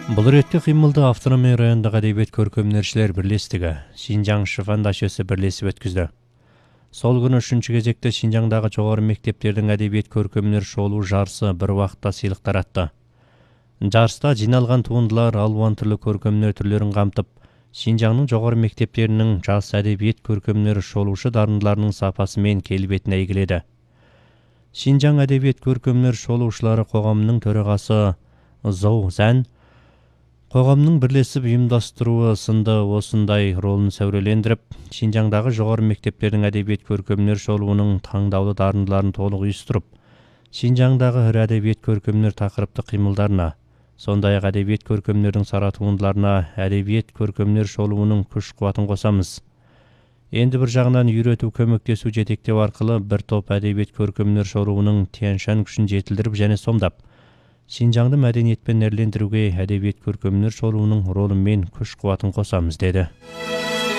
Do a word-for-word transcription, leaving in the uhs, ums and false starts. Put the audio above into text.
Бұл ретте кыймылды автономия райондық әдебиет көркөмдөрчүлөр бирлестиги Шинжаң Шифандашысы бирлесип өткүздү. Сол күнү үчүнчү кезекте Шинжаңдагы жогору мектептердин әдебиет көркөмдөр шоолуу жарысы бир убакытта сыйлык таратты. Жарыста жиналган туындылар албан түрлүү көркөмдөр түрлөрүн камтып, Шинжаңдын жогору мектептеринин жас әдебиет көркөмдөр шоолушу дарындыларынын сапасы менен келбетине ийгиледи. Шинжаң әдебиет көркөмдөр шоолуучулары когомунун төрагасы Зоу Зан Қоғамның бірлесіп ұйымдастыруы сынды осындай ролын сәурелендіріп, Шинжаңдағы жоғары мектептердің әдебиет көркөмдөр шоолуунун таңдаулы дарындыларын толық үйістіріп, Шинжаңдағы ыр әдебиет көркөмдөр тақырыпты қимылдарына, сондай-ақ әдебиет көркөмдөрдүн сара туындыларына әдебиет көркөмдөр шоолуунун күш кубатын косамыз. Энди бір жагынан үйрөтүү көмөктесүү жетектөө аркылы бір топ әдебиет көркөмдөр шоолуунун тияншан күшүн жетилдирип жана сомдап, Шинжаңды мәдениетпен эрлендирүүгө әдебиет көркөмдөр шоолуунун ролу менен күч кубатын косамыз деди.